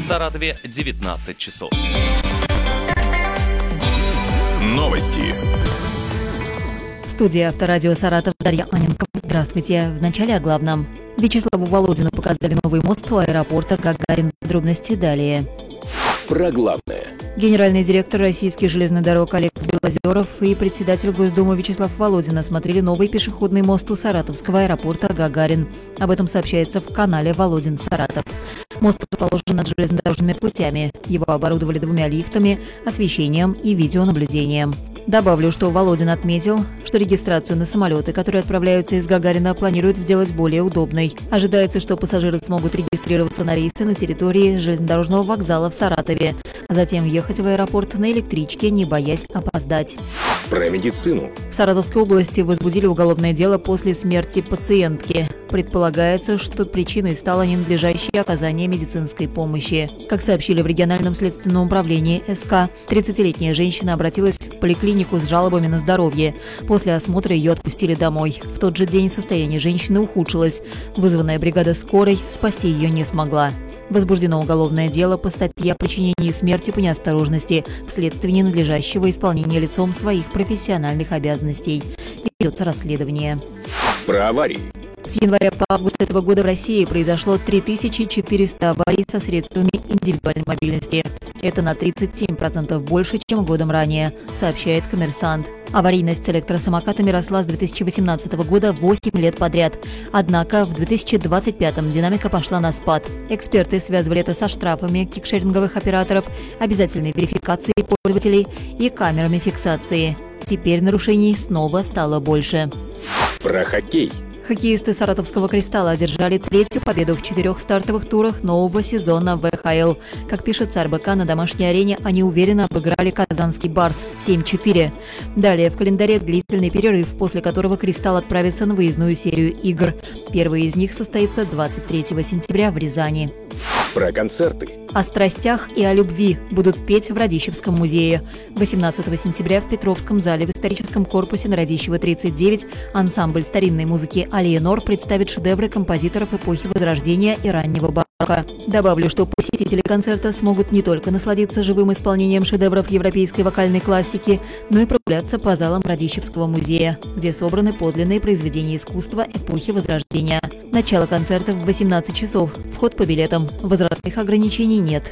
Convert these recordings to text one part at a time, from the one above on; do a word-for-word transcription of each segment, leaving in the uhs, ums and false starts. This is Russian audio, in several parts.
В Саратове девятнадцать часов. Новости. В студии Авторадио Саратов Дарья Аненкова. Здравствуйте. В начале о главном. Вячеславу Володину показали новый мост у аэропорта Гагарин. Подробности далее. Про главное. Генеральный директор российских железных дорог Олег Белозеров и председатель Госдумы Вячеслав Володин осмотрели новый пешеходный мост у саратовского аэропорта Гагарин. Об этом сообщается в канале «Володин Саратов». Мост расположен над железнодорожными путями. Его оборудовали двумя лифтами, освещением и видеонаблюдением. Добавлю, что Володин отметил, что регистрацию на самолеты, которые отправляются из Гагарина, планируют сделать более удобной. Ожидается, что пассажиры смогут регистрироваться на рейсы на территории железнодорожного вокзала в Саратове, а затем въехать в аэропорт на электричке, не боясь опоздать. Про медицину. В Саратовской области возбудили уголовное дело после смерти пациентки. Предполагается, что причиной стало ненадлежащее оказание медицинской помощи. Как сообщили в региональном следственном управлении СК, тридцатилетняя женщина обратилась в поликлинику с жалобами на здоровье. После осмотра ее отпустили домой. В тот же день состояние женщины ухудшилось. Вызванная бригада скорой спасти ее не смогла. Возбуждено уголовное дело по статье о причинении смерти по неосторожности вследствие ненадлежащего исполнения лицом своих профессиональных обязанностей. Ведется расследование. Про аварии. С января по август этого года в России произошло три тысячи четыреста аварий со средствами индивидуальной мобильности. Это на тридцать семь процентов больше, чем годом ранее, сообщает «Коммерсант». Аварийность с электросамокатами росла с две тысячи восемнадцатого года восемь лет подряд. Однако в две тысячи двадцать пятом динамика пошла на спад. Эксперты связывали это со штрафами кикшеринговых операторов, обязательной верификацией пользователей и камерами фиксации. Теперь нарушений снова стало больше. Про хоккей. Хоккеисты Саратовского «Кристалла» одержали третью победу в четырех стартовых турах нового сезона в ха эл. Как пишет РБК, на домашней арене они уверенно обыграли казанский «Барс» семь четыре. Далее в календаре длительный перерыв, после которого «Кристалл» отправится на выездную серию игр. Первый из них состоится двадцать третьего сентября в Рязани. Про концерты. О страстях и о любви будут петь в Радищевском музее. восемнадцатого сентября в Петровском зале в историческом корпусе на Радищева тридцать девять ансамбль старинной музыки «Алиенор» представит шедевры композиторов эпохи Возрождения и раннего барокко. Добавлю, что посетители концерта смогут не только насладиться живым исполнением шедевров европейской вокальной классики, но и прогуляться по залам Радищевского музея, где собраны подлинные произведения искусства эпохи Возрождения. Начало концерта в восемнадцать часов. Вход по билетам. Возрастных ограничений нет.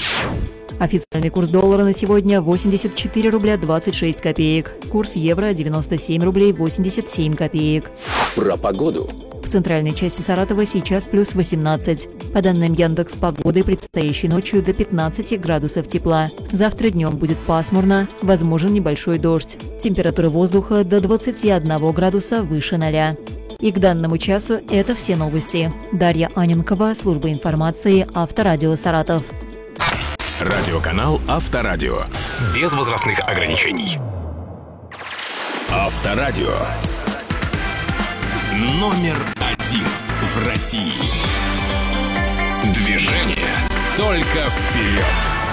Официальный курс доллара на сегодня восемьдесят четыре рубля двадцать шесть копеек. Курс евро девяносто семь рублей восемьдесят семь копеек. Про погоду. В центральной части Саратова сейчас плюс восемнадцать. По данным Яндекс.Погоды, предстоящей ночью до пятнадцати градусов тепла. Завтра днем будет пасмурно, возможен небольшой дождь. Температура воздуха до двадцати одного градуса выше ноля. И к данному часу это все новости. Дарья Аненкова, служба информации Авторадио Саратов. Радиоканал Авторадио. Без возрастных ограничений. Авторадио. Номер один в России. Движение только вперед.